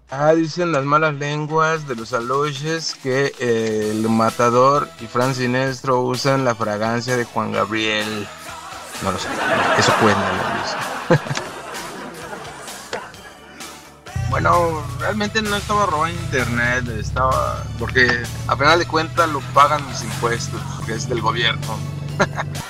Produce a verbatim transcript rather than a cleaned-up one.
Ah, dicen las malas lenguas de los aloyes que eh, el Matador y Fran Sinestro usan la fragancia de Juan Gabriel. No lo sé, eso cuenta, lo dice. Bueno, realmente no estaba robando internet, estaba porque a final de cuentas lo pagan mis impuestos, que es del gobierno.